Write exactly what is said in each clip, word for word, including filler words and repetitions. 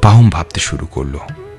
পাহুম ভাবতে শুরু করলো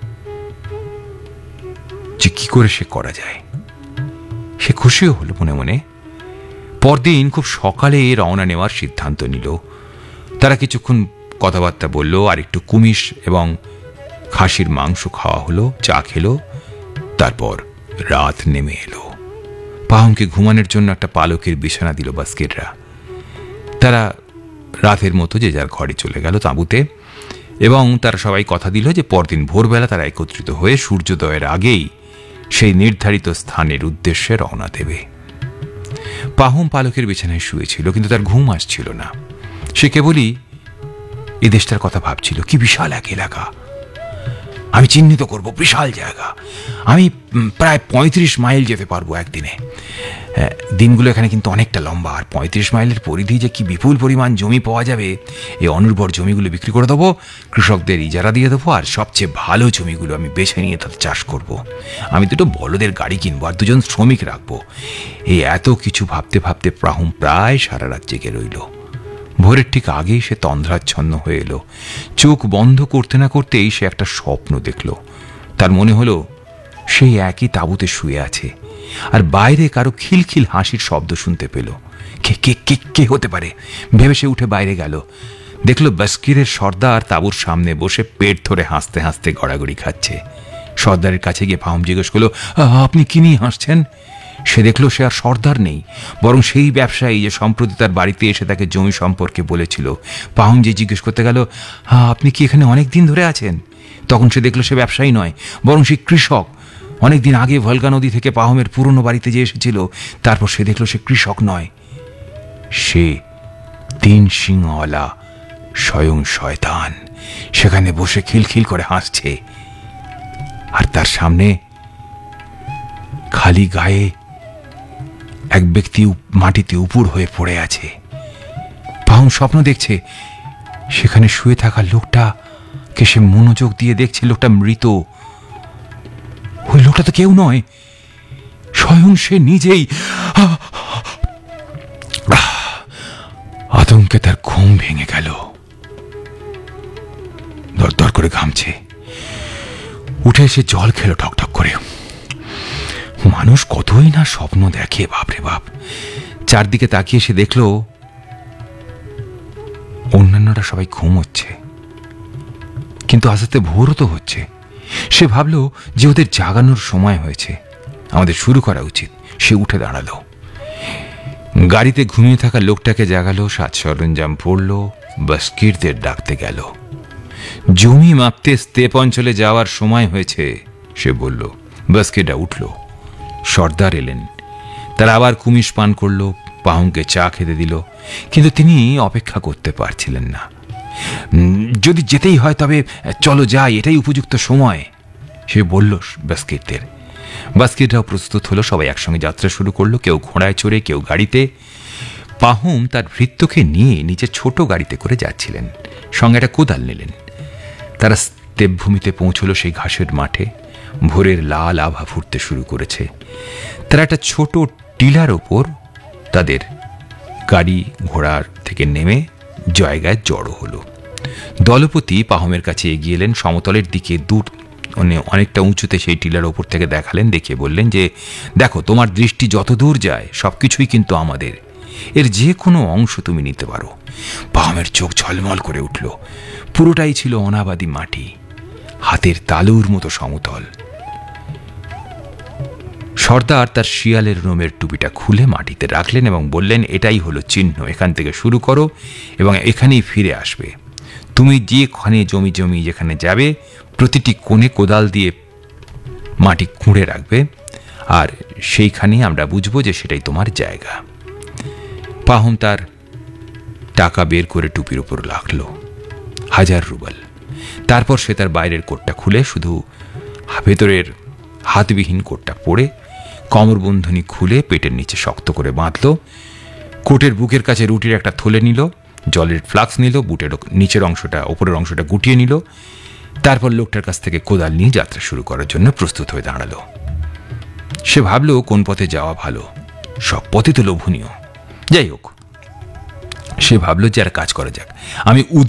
যে কি করে সে করা যায়। সে খুশিও হলো মনে মনে। পরদিন খুব সকালে রওনা নেওয়ার সিদ্ধান্ত নিল। তারা কিছুক্ষণ কথাবার্তা বলল, আর একটু কুমিশ এবং খাসির মাংস খাওয়া হলো, চা খেলো। তারপর রাত নেমে এলো। পাহুমকে ঘুমানোর জন্য একটা পালকের বিছানা দিল বাস্কেটরা। তারা রাতের মতো যে যার ঘরে চলে গেল তাঁবুতে, এবং তারা সবাই কথা দিল যে পরদিন ভোরবেলা তারা একত্রিত হয়ে সূর্যোদয়ের আগেই সেই নির্ধারিত স্থানের উদ্দেশ্যে রওনা দেবে। পাহুম পালকের বিছানায় শুয়েছিল, কিন্তু তার ঘুম আসছিল না। সে কেবলই এই দেশটার কথা ভাবছিল। কি বিশাল এক এলাকা, আমি চিহ্নিত করব, বিশাল জায়গা। আমি প্রায় পঁয়ত্রিশ মাইল যেতে পারবো একদিনে। দিনগুলো এখানে কিন্তু অনেকটা লম্বা, আর পঁয়ত্রিশ মাইলের পরিধি যে কি বিপুল পরিমাণ জমি পাওয়া যাবে। এই অনুর্বর জমিগুলো বিক্রি করে দেবো, কৃষকদের ইজারা দিয়ে দেবো, আর সবচেয়ে ভালো জমিগুলো আমি বেছে নিয়ে তাতে চাষ করব। আমি দুটো বলদের গাড়ি কিনবো আর দুজন শ্রমিক রাখবো। এই এত কিছু ভাবতে ভাবতে পাহুম প্রায় সারা রাত জেগে রইল। ভোরের ঠিক আগেই সে তন্দ্রাচ্ছন্ন হয়ে এলো। চোখ বন্ধ করতে না করতেই সে একটা স্বপ্ন দেখল। তার মনে হলো সেই একই তাঁবুতে শুয়ে আছে, আর বাইরে কারো খিলখিল হাসির শব্দ শুনতে পেল। কে কে কে কে হতে পারে ভেবে সে উঠে বাইরে গেল। দেখল বাস্কিরের সর্দার তাঁবুর সামনে বসে পেট ধরে হাসতে হাসতে গড়াগড়ি খাচ্ছে। সর্দারের কাছে গিয়ে পাহুম জিজ্ঞেস করলো, আপনি কি নিয়ে হাসছেন? সে দেখলো সে আর সর্দার নেই, বরং সেই ব্যবসায়ী যে সম্প্রতি তার বাড়িতে এসে তাকে জমি সম্পর্কে বলেছিল। পাহুম যে জিজ্ঞেস করতে গেল, হ্যাঁ আপনি কি এখানে অনেক দিন ধরে আছেন? তখন সে দেখলো সে ব্যবসায়ী নয়, বরং সে কৃষক। অনেকদিন আগে ভলগা নদী থেকে পাহুমের পুরনো বাড়িতে যে এসেছিল। তারপর সে দেখলো সে কৃষক নয়, সে তিন সিংহওয়ালা স্বয়ং শয়তান। সেখানে বসে খিলখিল করে হাসছে, আর তার সামনে খালি গায়ে এক ব্যক্তি মাটিতে উপুর হয়ে পড়ে আছে। পাহুম স্বপ্ন দেখছে, সেখানে শুয়ে থাকা লোকটাকে সে মনোযোগ দিয়ে দেখছে। লোকটা মৃত। ওই লোকটা তো কেউ নয়, স্বয়ং সে নিজেই। আতঙ্কে তার ঘুম ভেঙে গেল। দরদর করে ঘামছে। উঠে এসে জল খেলো ঠকঠক করে। মানুষ কতই না স্বপ্ন দেখে, বাপরে বাপ। চারদিকে তাকিয়ে সে দেখল অন্যান্যরা সবাই ঘুমোচ্ছে, কিন্তু আস্তে আস্তে ভোরও তো হচ্ছে। সে ভাবল যে ওদের জাগানোর সময় হয়েছে, আমাদের শুরু করা উচিত। সে উঠে দাঁড়ালো, গাড়িতে ঘুমিয়ে থাকা লোকটাকে জাগালো, সাজ সরঞ্জাম পড়ল, বাস্কিরদের ডাকতে গেল। জমি মাপতে স্তেপ অঞ্চলে যাওয়ার সময় হয়েছে সে বলল। বাস্কিররা উঠল। সর্দার এলেন। তারা আবার কুমিশ পান করল, পাহুমকে চা খেতে দিল, কিন্তু তিনি অপেক্ষা করতে পারছিলেন না। যদি যেতেই হয় তবে চলো যাই, এটাই উপযুক্ত সময়, সে বলল বাস্কিরদের। বাস্কিররাও প্রস্তুত হলো। সবাই একসঙ্গে যাত্রা শুরু করলো, কেউ ঘোড়ায় চড়ে, কেউ গাড়িতে। পাহুম তার ভৃত্যকে নিয়ে নিচে ছোট গাড়িতে করে যাচ্ছিলেন, সঙ্গে একটা কোদাল নিলেন। তারা স্তেপভূমিতে পৌঁছলো সেই ঘাসের মাঠে। ভোরের লাল আভা ফুটতে শুরু করেছে। তারা একটা ছোট টিলার ওপর তাদের গাড়ি ঘোড়ার থেকে নেমে জায়গায় জড়ো হলো। দলপতি পাহুমের কাছে এগিয়ে এলেন। সমতলের দিকে দূর মানে অনেকটা উঁচুতে সেই টিলার ওপর থেকে দেখালেন, দেখিয়ে বললেন যে দেখো, তোমার দৃষ্টি যত দূর যায় সবকিছুই কিন্তু আমাদের। এর যে কোনো অংশ তুমি নিতে পারো। পাহুমের চোখ ঝলমল করে উঠল। পুরোটাই ছিল অনাবাদী মাটি, হাতের তালুর মতো সমতল। সর্দার তার শিয়ালের রোমের টুপিটা খুলে মাটিতে রাখলেন এবং বললেন, এটাই হলো চিহ্ন, এখান থেকে শুরু করো এবং এখানেই ফিরে আসবে। তুমি যেখানে জমি জমি যেখানে যাবে প্রতিটি কোণে কোদাল দিয়ে মাটি খুঁড়ে রাখবে, আর সেইখানেই আমরা বুঝবো যে সেটাই তোমার জায়গা। পাহুম তার টাকা বের করে টুপির উপর রাখলো, হাজার রুবেল। তারপর সে তার বাইরের কোটটা খুলে শুধু ভেতরের হাতবিহীন কোটটা পরে কমরবন্ধনী খুলে পেটের নিচে শক্ত করে বাঁধল। কোটের বুকের কাছে রুটির একটা থলে নিল, জলের ফ্লাক্স নিল, বুটের নিচের অংশটা ওপরের অংশটা গুটিয়ে নিল। তারপর লোকটার কাছ থেকে কোদাল নিয়ে যাত্রা শুরু করার জন্য প্রস্তুত হয়ে দাঁড়ালো। সে ভাবল কোন পথে যাওয়া ভালো, সব পথে তো লোভনীয়। যাই হোক, সে ভাবল যে আর কাজ করা যাক। আমি